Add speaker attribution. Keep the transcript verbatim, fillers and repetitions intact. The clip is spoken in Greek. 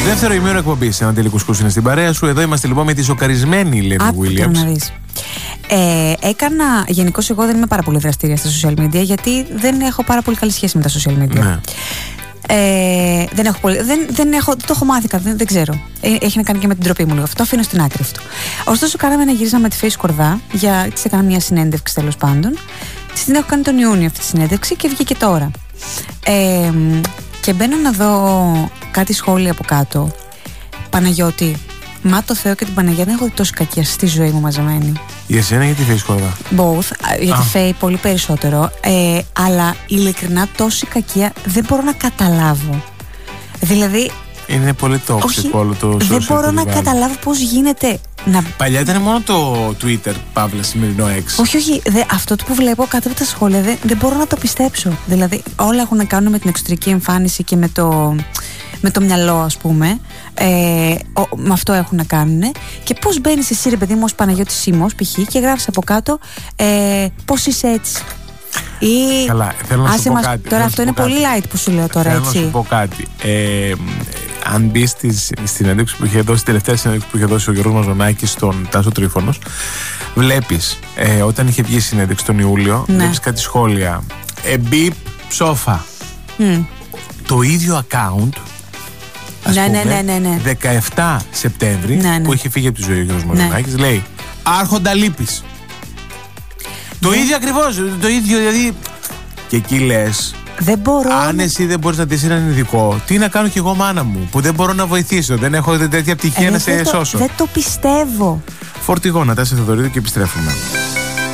Speaker 1: Δεύτερο ημίωρο εκπομπής. Ένα τελικό σκούση είναι στην παρέα σου. Εδώ είμαστε λοιπόν με τη σοκαρισμένη Λένη Williams.
Speaker 2: Ε, έκανα. Γενικώς, εγώ δεν είμαι πάρα πολύ δραστήρια στα social media, γιατί δεν έχω πάρα πολύ καλή σχέση με τα social media.
Speaker 1: Ναι.
Speaker 2: Ε, δεν, έχω πολύ, δεν, δεν έχω, το έχω μάθει, δεν, δεν ξέρω. Ε, έχει να κάνει και με την τροπή μου λίγο. Αυτό αφήνω στην άκρη αυτό. Ωστόσο, κάναμε ένα γύρισμα με τη Face Κορδά. Για, της έκανα μια συνέντευξη τέλος πάντων. Της την έχω κάνει τον Ιούνιο αυτή τη συνέντευξη και βγήκε τώρα. Ε, και μπαίνω να δω κάτι σχόλια από κάτω. Παναγιώτη, μα το Θεό και την Παναγία, δεν έχω δει τόση κακία στη ζωή μου μαζεμένη.
Speaker 1: Για εσένα ή για τη Face Κορδά?
Speaker 2: Both, για τη Faye πολύ περισσότερο. Ε, αλλά ειλικρινά τόση κακία δεν μπορώ να καταλάβω. Δηλαδή.
Speaker 1: Είναι πολύ toxic όλο το social.
Speaker 2: Δεν μπορώ να καταλάβω πώς γίνεται να.
Speaker 1: Παλιά ήταν μόνο το Twitter, Παύλα, σημερινό X.
Speaker 2: Όχι, όχι. Δε, αυτό που βλέπω κάτω από τα σχόλια δεν, δεν μπορώ να το πιστέψω. Δηλαδή, όλα έχουν να κάνουν με την εξωτερική εμφάνιση και με το, με το μυαλό, ας πούμε. Ε, ο, με αυτό έχουν να κάνουν. Και πώς μπαίνεις εσύ, ρε παιδί μου, ως Παναγιώτης Σίμος, π.χ. και γράφεις από κάτω ε, πώς είσαι έτσι. Ή...
Speaker 1: Καλά, θέλω να σου πω
Speaker 2: μας,
Speaker 1: κάτι.
Speaker 2: Τώρα αυτό είναι
Speaker 1: κάτι.
Speaker 2: Πολύ light που σου λέω τώρα,
Speaker 1: θέλω
Speaker 2: έτσι.
Speaker 1: Να σου πω κάτι. Ε, αν μπει στην συνέντευξη που είχε δώσει, την τελευταία συνέντευξη που είχε δώσει ο Γιώργος Μαζονάκης στον Τάσο Τρίφωνος, βλέπεις ε, όταν είχε βγει η συνέντευξη τον Ιούλιο, ναι. Βλέπεις κάτι σχόλια. Ε, μπιπ ψόφα. Mm. Το ίδιο account. Ας
Speaker 2: ναι,
Speaker 1: πούμε,
Speaker 2: ναι, ναι, ναι.
Speaker 1: δεκαεφτά Σεπτέμβρη, ναι, ναι. που είχε φύγει από τη ζωή ο Γιώργος Μαζονάκης, ναι. Λέει Άρχοντα λείπεις. Το ναι. ίδιο ακριβώς, το ίδιο δηλαδή. Και εκεί λες,
Speaker 2: δεν μπορώ.
Speaker 1: Αν εσύ δεν μπορείς να δεις έναν ειδικό, τι να κάνω κι εγώ, μάνα μου, που δεν μπορώ να βοηθήσω, δεν έχω τέτοια πτυχία ε, να σε
Speaker 2: το,
Speaker 1: σώσω.
Speaker 2: Δεν το πιστεύω.
Speaker 1: Φορτηγό, Νατάσα Θεοδωρίδου, και επιστρέφουμε.